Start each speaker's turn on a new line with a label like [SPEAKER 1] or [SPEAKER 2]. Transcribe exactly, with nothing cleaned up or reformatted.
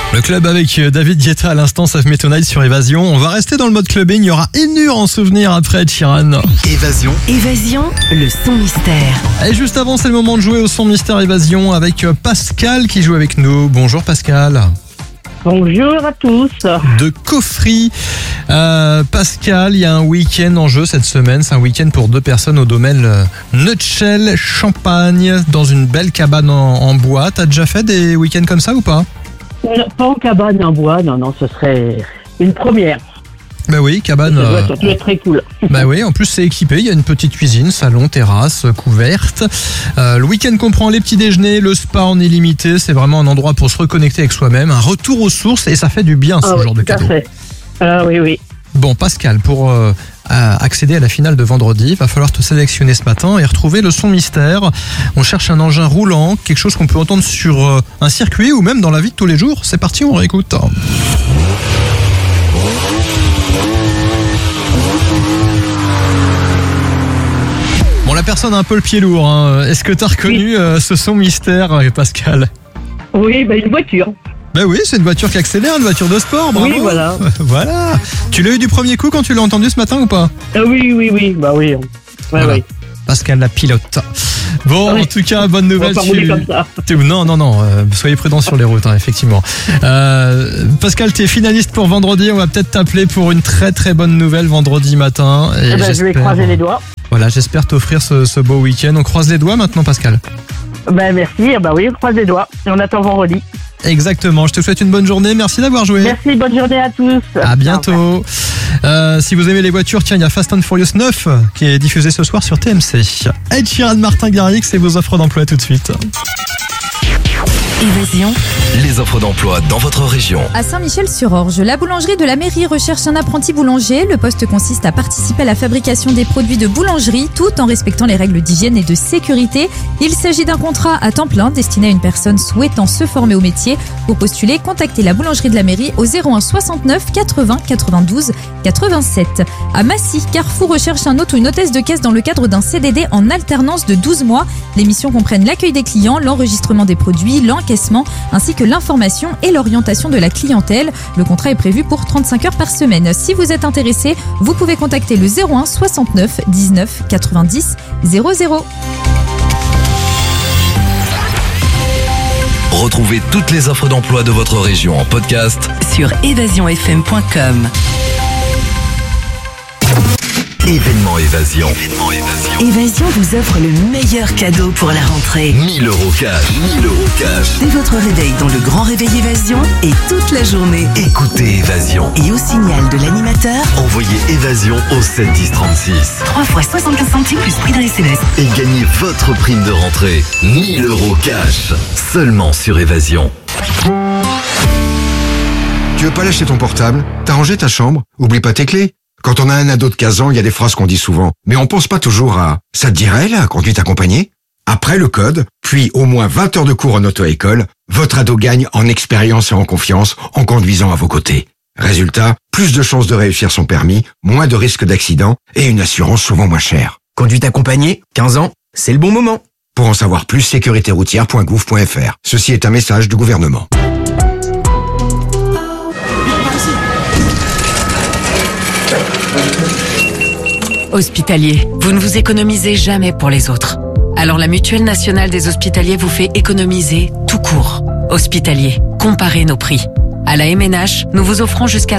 [SPEAKER 1] Le club avec David Guetta à l'instant, Save Me Tonight sur Évasion. On va rester dans le mode clubbing, il y aura Ennure en souvenir après Ed Sheeran.
[SPEAKER 2] Évasion.
[SPEAKER 3] Évasion, le son mystère.
[SPEAKER 1] Et juste avant, c'est le moment de jouer au son mystère Évasion avec Pascal qui joue avec nous. Bonjour Pascal.
[SPEAKER 4] Bonjour à tous.
[SPEAKER 1] De Coffry. Euh, Pascal, il y a un week-end en jeu cette semaine. C'est un week-end pour deux personnes au domaine Nutshell Champagne dans une belle cabane en, en bois. T'as déjà fait des week-ends comme ça ou pas?
[SPEAKER 4] Euh, Pas en cabane en bois, non, non, ce serait une première.
[SPEAKER 1] Bah oui, cabane.
[SPEAKER 4] Ça doit
[SPEAKER 1] euh,
[SPEAKER 4] surtout être très cool.
[SPEAKER 1] Bah oui, en plus c'est équipé, il y a une petite cuisine, salon, terrasse, couverte. Euh, le week-end comprend les petits déjeuners, le spa en illimité, c'est vraiment un endroit pour se reconnecter avec soi-même, un retour aux sources et ça fait du bien ce
[SPEAKER 4] Ah oui,
[SPEAKER 1] genre de
[SPEAKER 4] tout à
[SPEAKER 1] cadeau.
[SPEAKER 4] fait. Ah oui, oui.
[SPEAKER 1] Bon Pascal, pour euh, accéder à la finale de vendredi, il va falloir te sélectionner ce matin et retrouver le son mystère. On cherche un engin roulant, quelque chose qu'on peut entendre sur euh, un circuit ou même dans la vie de tous les jours. C'est parti, on réécoute. Bon, la personne a un peu le pied lourd. Hein. Est-ce que tu as reconnu
[SPEAKER 4] Oui.
[SPEAKER 1] euh, ce son mystère, euh, Pascal?
[SPEAKER 4] Oui, bah, une voiture.
[SPEAKER 1] Ben oui, c'est une voiture qui accélère, une voiture de sport. Bravo.
[SPEAKER 4] Oui, voilà.
[SPEAKER 1] Voilà. Tu l'as eu du premier coup quand tu l'as entendu ce matin ou pas?
[SPEAKER 4] Ah oui, oui, oui, bah oui. Ouais,
[SPEAKER 1] Voilà.
[SPEAKER 4] oui.
[SPEAKER 1] Pascal la pilote. Bon,
[SPEAKER 4] Oui.
[SPEAKER 1] en tout cas, bonne
[SPEAKER 4] On va
[SPEAKER 1] nouvelle.
[SPEAKER 4] pas
[SPEAKER 1] tu-
[SPEAKER 4] rouler comme ça.
[SPEAKER 1] tu- Non, non, non. euh, soyez prudents sur les routes, hein, effectivement. Euh, Pascal, tu es finaliste pour vendredi. On va peut-être t'appeler pour une très très bonne nouvelle vendredi matin. Et
[SPEAKER 4] Eh ben, je vais
[SPEAKER 1] j'espère-
[SPEAKER 4] croiser les doigts.
[SPEAKER 1] Voilà, j'espère t'offrir ce, ce beau week-end. On croise les doigts maintenant, Pascal.
[SPEAKER 4] Ben merci, bah oui, on croise les doigts. Et on attend vendredi.
[SPEAKER 1] Exactement. Je te souhaite une bonne journée. Merci d'avoir joué.
[SPEAKER 4] Merci, bonne journée à tous.
[SPEAKER 1] À bientôt. Euh, si vous aimez les voitures, tiens, il y a Fast and Furious neuf qui est diffusé ce soir sur T M C. Ed Sheeran, Martin Garrix et vos offres d'emploi tout de suite.
[SPEAKER 3] Évasion,
[SPEAKER 2] Les offres d'emploi dans votre région.
[SPEAKER 5] À Saint-Michel-sur-Orge, la boulangerie de la mairie recherche un apprenti boulanger. Le poste consiste à participer à la fabrication des produits de boulangerie tout en respectant les règles d'hygiène et de sécurité. Il s'agit d'un contrat à temps plein destiné à une personne souhaitant se former au métier. Pour postuler, contactez la boulangerie de la mairie au zéro un soixante-neuf quatre-vingts quatre-vingt-douze quatre-vingt-sept. À Massy, Carrefour recherche un hôte ou une hôtesse de caisse dans le cadre d'un C D D en alternance de douze mois. Les missions comprennent l'accueil des clients, l'enregistrement des produits, l'encaissement, ainsi que l'information et l'orientation de la clientèle. Le contrat est prévu pour trente-cinq heures par semaine. Si vous êtes intéressé, vous pouvez contacter le zéro un soixante-neuf dix-neuf quatre-vingt-dix zéro zéro.
[SPEAKER 2] Retrouvez toutes les offres d'emploi de votre région en podcast.
[SPEAKER 3] sur évasion f m point com.
[SPEAKER 2] Événement Évasion. Événement Évasion.
[SPEAKER 3] Évasion vous offre le meilleur cadeau pour la rentrée.
[SPEAKER 2] mille euros cash. mille euros cash.
[SPEAKER 3] Dès votre réveil dans le grand réveil Évasion et toute la journée.
[SPEAKER 2] Écoutez Évasion.
[SPEAKER 3] Et au signal de l'animateur,
[SPEAKER 2] Envoyez Évasion au sept dix trente-six.
[SPEAKER 3] trois fois soixante-quinze centimes plus prix d'un S M S.
[SPEAKER 2] Et gagnez votre prime de rentrée. mille euros cash. Seulement sur Évasion.
[SPEAKER 6] Tu veux pas lâcher ton portable? T'as rangé ta chambre? Oublie pas tes clés. Quand on a un ado de quinze ans, il y a des phrases qu'on dit souvent. Mais on pense pas toujours à « ça te dirait la conduite accompagnée ?» Après le code, puis au moins vingt heures de cours en auto-école, votre ado gagne en expérience et en confiance en conduisant à vos côtés. Résultat, plus de chances de réussir son permis, moins de risques d'accident et une assurance souvent moins chère.
[SPEAKER 7] Conduite accompagnée, quinze ans, c'est le bon moment.
[SPEAKER 6] Pour en savoir plus, sécurité routière point gouv point f r. Ceci est un message du gouvernement.
[SPEAKER 8] Hospitalier, vous ne vous économisez jamais pour les autres. Alors la Mutuelle nationale des hospitaliers vous fait économiser tout court. Hospitalier, comparez nos prix. À la M N H, nous vous offrons jusqu'à